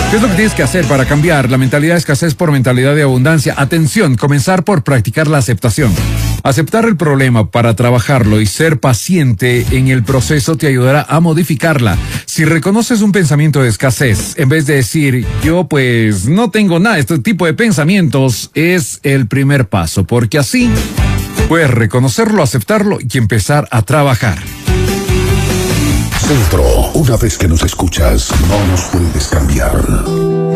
¿Qué es lo que tienes que hacer para cambiar la mentalidad de escasez por mentalidad de abundancia? Atención, comenzar por practicar la aceptación. Aceptar el problema para trabajarlo y ser paciente en el proceso te ayudará a modificarla. Si reconoces un pensamiento de escasez, en vez de decir, yo pues no tengo nada, este tipo de pensamientos es el primer paso, porque así puedes reconocerlo, aceptarlo y empezar a trabajar. Centro, una vez que nos escuchas, no nos puedes cambiar.